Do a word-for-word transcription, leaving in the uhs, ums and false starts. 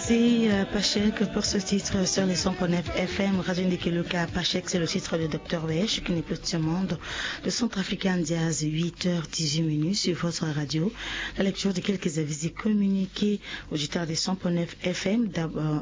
Merci euh, Pachek pour ce titre sur les cent neuf F M. Radio Ndikeluka. Pachek, c'est le titre de docteur Wesh qui n'est plus de ce monde. Le Centrafricain Diaz, huit heures dix-huit minutes sur votre radio. La lecture de quelques avis communiqués auditeurs des cent neuf F M. D'abord,